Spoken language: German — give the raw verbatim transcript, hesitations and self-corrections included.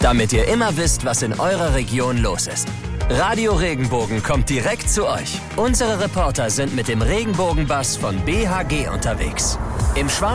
damit ihr immer wisst, was in eurer Region los ist. Radio Regenbogen kommt direkt zu euch. Unsere Reporter sind mit dem Regenbogenbus von B H G unterwegs. Im Schwarz